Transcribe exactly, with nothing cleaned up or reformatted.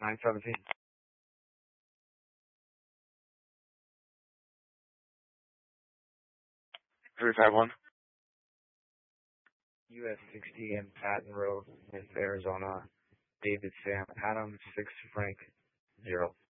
nine seventeen. three five one. U S sixty in Patton Road, Arizona. David Sam Adams, six Frank zero.